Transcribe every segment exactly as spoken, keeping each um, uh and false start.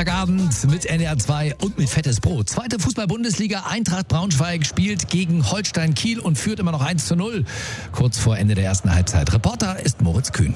Sonntagabend mit N D R zwei und mit Fettes Brot. Zweite Fußball-Bundesliga, Eintracht Braunschweig spielt gegen Holstein Kiel und führt immer noch eins zu null. Kurz vor Ende der ersten Halbzeit. Reporter ist Moritz Kühn.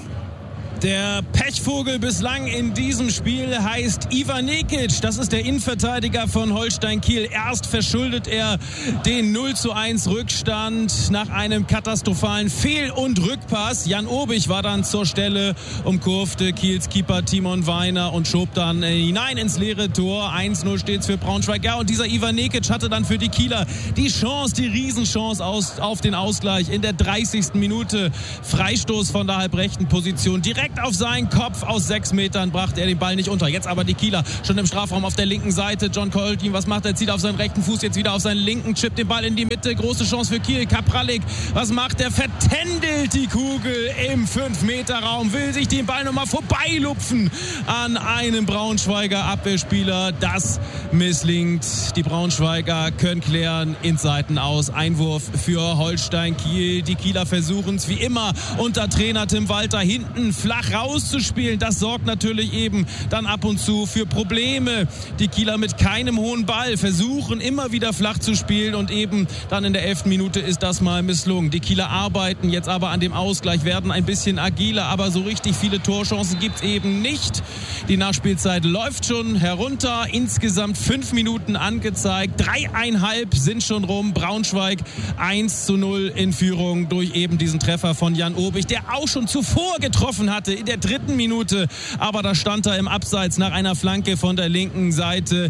Der Pechvogel bislang in diesem Spiel heißt Ivan Nekic. Das ist der Innenverteidiger von Holstein Kiel. Erst verschuldet er den null zu eins Rückstand nach einem katastrophalen Fehl- und Rückpass. Jan Obich war dann zur Stelle, umkurfte Kiels Keeper Timon Weiner und schob dann hinein ins leere Tor. eins null steht's für Braunschweig. Ja, und dieser Ivan Nekic hatte dann für die Kieler die Chance, die Riesenchance aus, auf den Ausgleich in der dreißigsten Minute. Freistoß von der halbrechten Position. Direkt auf seinen Kopf aus sechs Metern brachte er den Ball nicht unter. Jetzt aber die Kieler schon im Strafraum auf der linken Seite. John Coltin, was macht er? Zieht auf seinen rechten Fuß, jetzt wieder auf seinen linken, chippt den Ball in die Mitte. Große Chance für Kiel. Kapralik, was macht er? Vertändelt die Kugel im fünf Meter Raum. Will sich den Ball nochmal vorbeilupfen an einem Braunschweiger Abwehrspieler. Das misslingt. Die Braunschweiger können klären ins Seitenaus. Einwurf für Holstein Kiel. Die Kieler versuchen es wie immer unter Trainer Tim Walter hinten flach rauszuspielen. Das sorgt natürlich eben dann ab und zu für Probleme. Die Kieler mit keinem hohen Ball versuchen immer wieder flach zu spielen und eben dann in der elften Minute ist das mal misslungen. Die Kieler arbeiten jetzt aber an dem Ausgleich, werden ein bisschen agiler, aber so richtig viele Torchancen gibt es eben nicht. Die Nachspielzeit läuft schon herunter. Insgesamt fünf Minuten angezeigt. Dreieinhalb sind schon rum. Braunschweig eins zu null in Führung durch eben diesen Treffer von Jan Obich, der auch schon zuvor getroffen hatte in der dritten Minute, aber da stand er im Abseits nach einer Flanke von der linken Seite.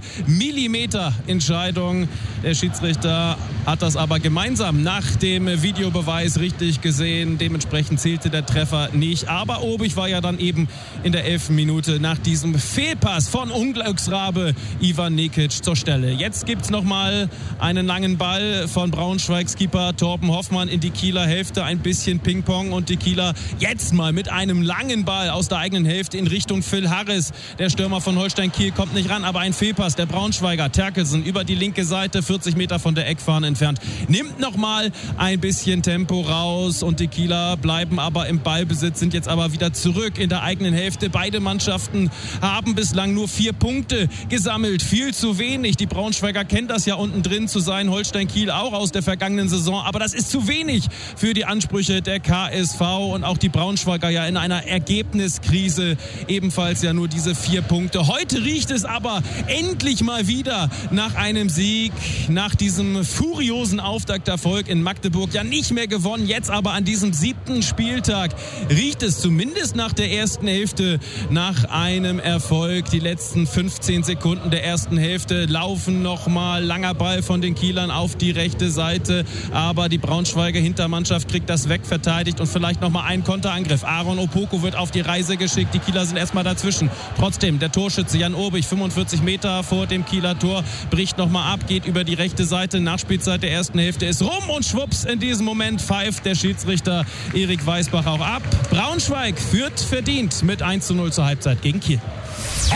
Millimeter-Entscheidung. Der Schiedsrichter hat das aber gemeinsam nach dem Videobeweis richtig gesehen. Dementsprechend zählte der Treffer nicht. Aber Obich war ja dann eben in der elften Minute nach diesem Fehlpass von Unglücksrabe Ivan Nekic zur Stelle. Jetzt gibt es nochmal einen langen Ball von Braunschweigs Keeper Torben Hoffmann in die Kieler Hälfte. Ein bisschen Ping-Pong und die Kieler jetzt mal mit einem langen Ball aus der eigenen Hälfte in Richtung Phil Harris. Der Stürmer von Holstein Kiel kommt nicht ran, aber ein Fehlpass. Der Braunschweiger Terkelsen über die linke Seite, vierzig Meter von der Eckfahne entfernt, nimmt nochmal ein bisschen Tempo raus und die Kieler bleiben aber im Ballbesitz, sind jetzt aber wieder zurück in der eigenen Hälfte. Beide Mannschaften haben bislang nur vier Punkte gesammelt. Viel zu wenig. Die Braunschweiger kennen das ja unten drin zu sein. Holstein Kiel auch aus der vergangenen Saison. Aber das ist zu wenig für die Ansprüche der K S V und auch die Braunschweiger ja in einer Ergebniskrise, ebenfalls ja nur diese vier Punkte. Heute riecht es aber endlich mal wieder nach einem Sieg, nach diesem furiosen Auftakterfolg in Magdeburg. Ja, nicht mehr gewonnen, jetzt aber an diesem siebten Spieltag riecht es zumindest nach der ersten Hälfte nach einem Erfolg. Die letzten fünfzehn Sekunden der ersten Hälfte laufen nochmal. Langer Ball von den Kielern auf die rechte Seite, aber die Braunschweiger Hintermannschaft kriegt das wegverteidigt und vielleicht nochmal ein Konterangriff. Aaron Opoko wird auf die Reise geschickt. Die Kieler sind erstmal dazwischen. Trotzdem, der Torschütze Jan Obich, fünfundvierzig Meter vor dem Kieler Tor, bricht nochmal ab, geht über die rechte Seite. Nachspielzeit der ersten Hälfte ist rum und schwupps, in diesem Moment pfeift der Schiedsrichter Erik Weisbach auch ab. Braunschweig führt verdient mit eins zu null zur Halbzeit gegen Kiel.